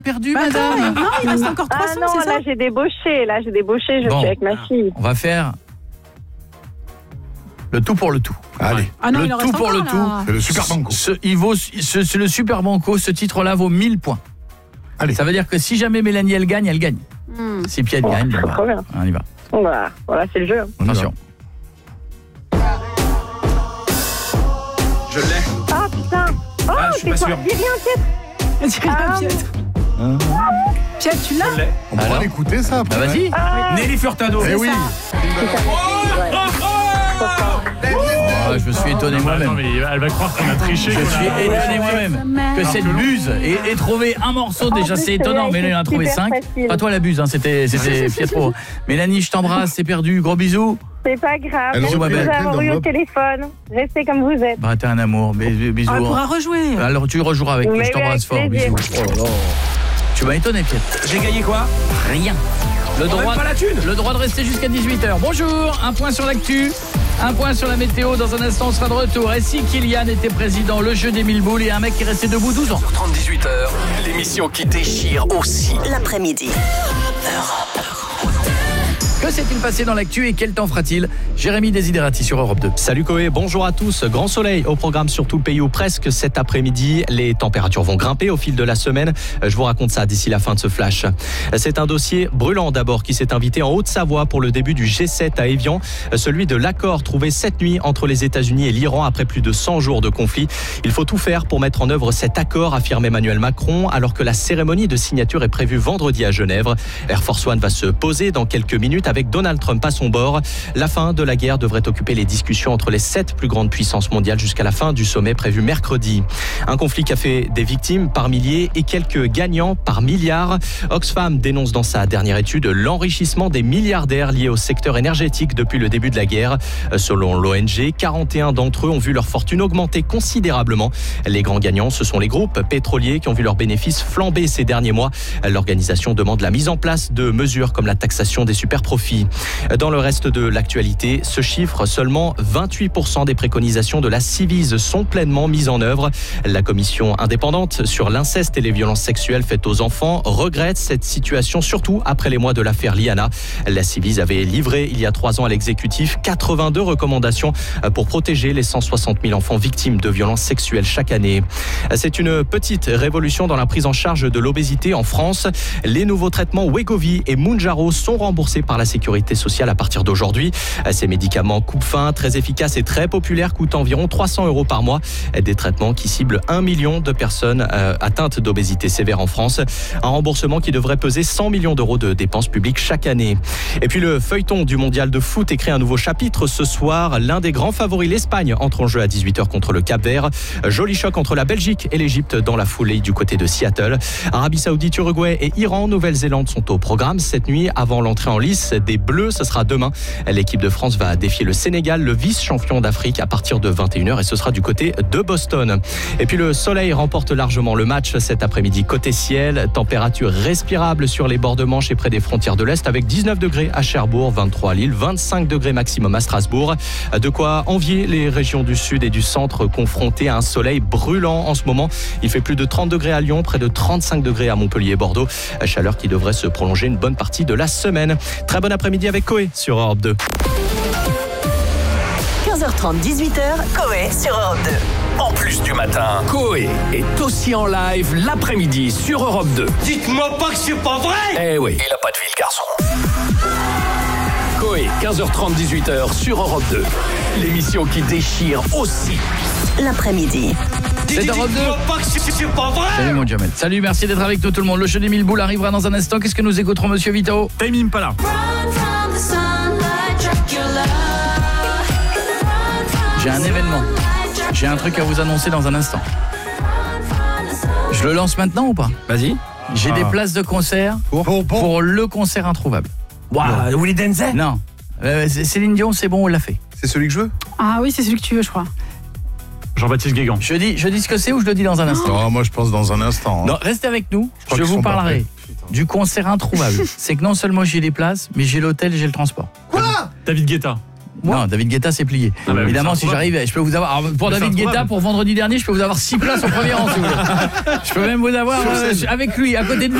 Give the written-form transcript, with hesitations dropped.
Perdu, madame. Non, il reste encore 300, non, c'est ça? là j'ai débauché, je Bon. suis avec ma fille. On va faire le tout pour le tout. Allez. Ah non, le il en tout reste pour encore, le là. tout. C'est le Super Banco. C'est le Super Banco. Ce titre-là vaut 1000 points. Allez. Ça veut dire que si jamais Mélanie elle gagne, elle gagne. Si Pierre gagne, c'est trop bien. on y va. Voilà, c'est le jeu. Attention. Je l'ai. Ah putain. Oh, Ah, je suis pas sûr. Dis rien, Piet. Piet, tu l'as? Je l'ai. On pourra Alors l'écouter ça après. Bah vas-y. Nelly Furtado. Eh oui. Oh, je me suis étonné Non, moi-même. mais elle va croire qu'on a triché. Je suis étonné moi-même que cette buse ait trouvé un morceau. Déjà, plus, c'est étonnant. celui-là, Mélanie en a trouvé super 5. facile. Pas toi la buse, hein, c'était Pietro. Mélanie, je t'embrasse, c'est perdu. Gros bisous. C'est pas grave. Elle Merci remet de nous belle. avoir eu au téléphone. Restez comme vous êtes. Bah, t'es un amour. Bisous. Ah, elle pourra rejouer. Alors, tu rejoueras avec nous. Mais Je t'embrasse oui, fort. avec Bisous. plaisir. Oh là là. Tu m'as étonné, Pietro. J'ai gagné quoi? Rien. Le Même pas la thune. le droit de rester jusqu'à 18h. Bonjour, un point sur l'actu, un point sur la météo. Dans un instant, on sera de retour. Et si Kylian était président, le jeu des 1000 boules et un mec qui est resté debout 12 ans. 30-18h, l'émission qui déchire aussi. L'après-midi. Que s'est-il passé dans l'actu et quel temps fera-t-il? Jérémy Desiderati sur Europe 2. Salut Koé, bonjour à tous. Grand soleil au programme sur tout le pays ou presque cet après-midi. Les températures vont grimper au fil de la semaine. Je vous raconte ça d'ici la fin de ce flash. C'est un dossier brûlant d'abord qui s'est invité en Haute-Savoie pour le début du G7 à Évian. Celui de l'accord trouvé cette nuit entre les États-Unis et l'Iran après plus de 100 jours de conflit. Il faut tout faire pour mettre en œuvre cet accord, affirme Emmanuel Macron, alors que la cérémonie de signature est prévue vendredi à Genève. Air Force One va se poser dans quelques minutes avec Donald Trump à son bord. La fin de la guerre devrait occuper les discussions entre les 7 plus grandes puissances mondiales jusqu'à la fin du sommet prévu mercredi. Un conflit qui a fait des victimes par milliers et quelques gagnants par milliards. Oxfam dénonce dans sa dernière étude l'enrichissement des milliardaires liés au secteur énergétique depuis le début de la guerre. Selon l'ONG, 41 d'entre eux ont vu leur fortune augmenter considérablement. Les grands gagnants, ce sont les groupes pétroliers qui ont vu leurs bénéfices flamber ces derniers mois. L'organisation demande la mise en place de mesures comme la taxation des superprofits. Dans le reste de l'actualité, ce chiffre, seulement 28% des préconisations de la Civise sont pleinement mises en œuvre. La commission indépendante sur l'inceste et les violences sexuelles faites aux enfants regrette cette situation, surtout après les mois de l'affaire Liana. La Civise avait livré il y a 3 ans à l'exécutif 82 recommandations pour protéger les 160 000 enfants victimes de violences sexuelles chaque année. C'est une petite révolution dans la prise en charge de l'obésité en France. Les nouveaux traitements Wegovy et Mounjaro sont remboursés par la sécurité sociale à partir d'aujourd'hui. Ces médicaments coupe-faim, très efficaces et très populaires, coûtent environ 300 € par mois. Des traitements qui ciblent 1 million de personnes atteintes d'obésité sévère en France. Un remboursement qui devrait peser 100 millions d'euros de dépenses publiques chaque année. Et puis le feuilleton du mondial de foot écrit un nouveau chapitre ce soir. L'un des grands favoris, l'Espagne, entre en jeu à 18h contre le Cap-Vert. Joli choc entre la Belgique et l'Égypte dans la foulée du côté de Seattle. Arabie Saoudite, Uruguay et Iran, Nouvelle-Zélande sont au programme cette nuit avant l'entrée en lice des Bleus. Ce sera demain. L'équipe de France va défier le Sénégal, le vice-champion d'Afrique, à partir de 21h et ce sera du côté de Boston. Et puis le soleil remporte largement le match cet après-midi côté ciel. Température respirable sur les bords de Manche et près des frontières de l'Est avec 19 degrés à Cherbourg, 23 à Lille, 25 degrés maximum à Strasbourg. De quoi envier les régions du sud et du centre confrontées à un soleil brûlant en ce moment. Il fait plus de 30 degrés à Lyon, près de 35 degrés à Montpellier et Bordeaux. Chaleur qui devrait se prolonger une bonne partie de la semaine. Très bon après-midi avec Koé sur Europe 2. 15h30, 18h, Koé sur Europe 2. En plus du matin, Koé est aussi en live l'après-midi sur Europe 2. Dites-moi pas que c'est pas vrai. Eh oui, il a pas de vie le garçon. Koé, 15h30, 18h sur Europe 2. L'émission qui déchire aussi. L'après-midi. C'est Europe 2. Dites-moi pas que c'est pas vrai. Salut mon Jamel. Salut, merci d'être avec nous tout le monde. Le jeu des 1000 boules arrivera dans un instant. Qu'est-ce que nous écouterons, monsieur Vito? Time Impala. J'ai un événement. J'ai un truc à vous annoncer dans un instant. Je le lance maintenant ou pas? Vas-y. J'ai des places de concert pour le concert introuvable. Waouh, Willy Denzel. Non. Céline Dion, c'est bon, on l'a fait. C'est celui que je veux. Ah oui, c'est celui que tu veux, je crois. Jean-Baptiste Guégan. Je dis ce que c'est ou je le dis dans un instant? Oh, moi je pense dans un instant. Non, restez avec nous. crois Je qu'ils vous sont pas parlerai prêts. du concert introuvable. C'est que non seulement j'ai des places, mais j'ai l'hôtel, j'ai le transport. Quoi? David Guetta. Non, David Guetta c'est plié. Ah bah, Évidemment, mais si j'arrive, je peux vous avoir. Alors, pour Mais David c'est Guetta, improbable. pour vendredi dernier, je peux vous avoir 6 places au premier rang si vous voulez. Je peux même vous avoir avec lui, à côté de lui.